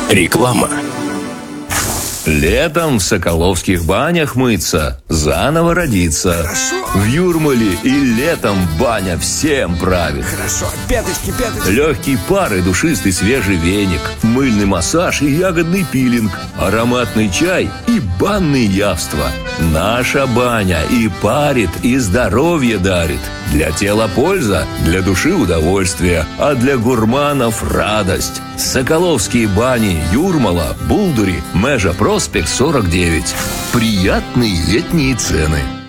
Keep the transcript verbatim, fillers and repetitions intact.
Реклама. Летом в Соколовских банях мыться, заново родиться. Хорошо. В Юрмале и летом баня всем правит. Хорошо, пяточки, пяточки. Легкий пар и душистый свежий веник, мыльный массаж и ягодный пилинг, ароматный чай и банные явства. Наша баня и парит, и здоровье дарит. Для тела польза, для души удовольствие, а для гурманов радость. Соколовские бани, Юрмала, Булдури, Межа Проспект сорок девять. Приятные летние цены.